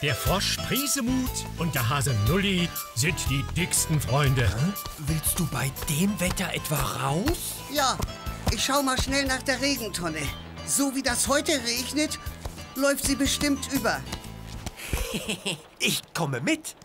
Der Frosch Priesemut und der Hase Nulli sind die dicksten Freunde. Willst du bei dem Wetter etwa raus? Ja, ich schau mal schnell nach der Regentonne. So wie das heute regnet, läuft sie bestimmt über. Ich komme mit.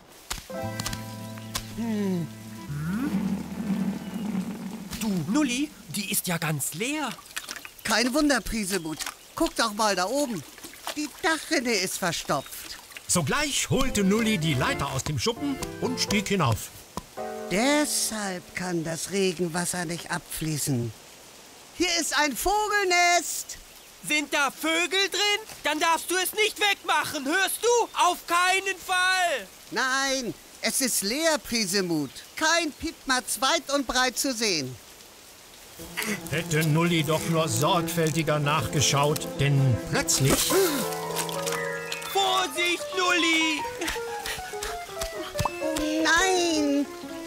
Du, Nulli, die ist ja ganz leer. Kein Wunder, Priesemut. Guck doch mal da oben. Die Dachrinne ist verstopft. Sogleich holte Nulli die Leiter aus dem Schuppen und stieg hinauf. Deshalb kann das Regenwasser nicht abfließen. Hier ist ein Vogelnest. Sind da Vögel drin? Dann darfst du es nicht wegmachen, hörst du? Auf keinen Fall! Nein, es ist leer, Priesemut. Kein Piepmatz weit und breit zu sehen. Hätte Nulli doch nur sorgfältiger nachgeschaut, denn plötzlich... Vorsicht, Nulli! Oh nein!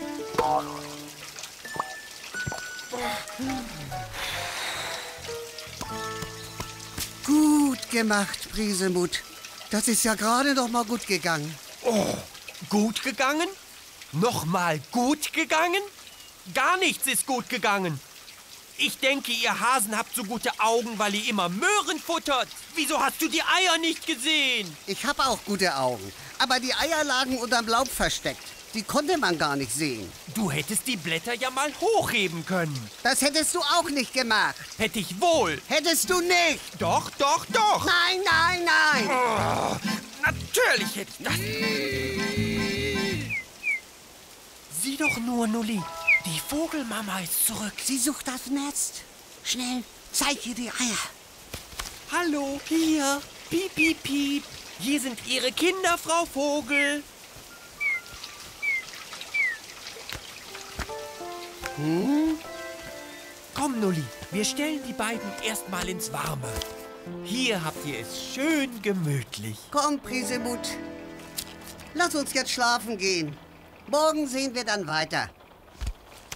Gut gemacht, Priesemut. Das ist ja gerade noch mal gut gegangen. Oh, gut gegangen? Nochmal gut gegangen? Gar nichts ist gut gegangen. Ich denke, ihr Hasen habt so gute Augen, weil ihr immer Möhren futtert. Wieso hast du die Eier nicht gesehen? Ich habe auch gute Augen, aber die Eier lagen unterm Laub versteckt. Die konnte man gar nicht sehen. Du hättest die Blätter ja mal hochheben können. Das hättest du auch nicht gemacht. Hätte ich wohl. Hättest du nicht. Doch, doch, doch. Nein, nein, nein. Oh, natürlich hätte ich das. Sieh doch nur, Nulli. Die Vogelmama ist zurück. Sie sucht das Nest. Schnell, zeig ihr die Eier. Hallo, hier. Piep, piep, piep. Hier sind Ihre Kinder, Frau Vogel. Komm, Nulli, wir stellen die beiden erstmal ins Warme. Hier habt ihr es schön gemütlich. Komm, Priesemut. Lass uns jetzt schlafen gehen. Morgen sehen wir dann weiter.